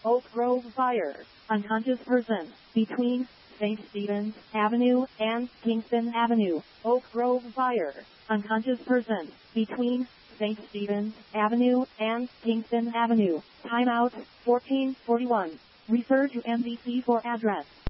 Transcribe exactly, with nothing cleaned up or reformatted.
Oak Grove fire. Unconscious person. Between Saint Stephen's Avenue and Kingston Avenue. Oak Grove fire. Unconscious person. Between Saint Stephen's Avenue and Kingston Avenue. Timeout fourteen forty-one. Refer to M D C for address.